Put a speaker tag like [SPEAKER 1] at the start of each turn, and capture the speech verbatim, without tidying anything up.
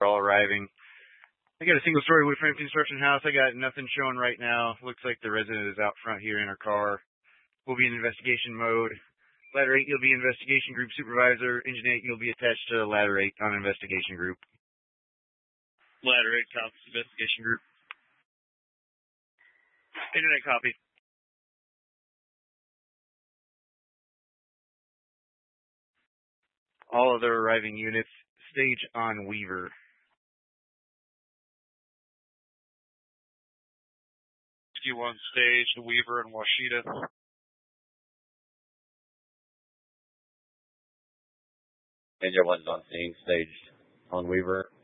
[SPEAKER 1] They're all arriving. I got a single-story wood frame construction house. I got nothing showing right now. Looks like the resident is out front here in her car. We'll be in investigation mode. Ladder eight, you'll be investigation group supervisor. Engine eight, you'll be attached to ladder eight on investigation group. Ladder eight, copies investigation group. Internet copy. All other arriving units, stage on Weaver.
[SPEAKER 2] Rescue one stage, Weaver and Washita.
[SPEAKER 3] Engine one's on scene, staged on Weaver.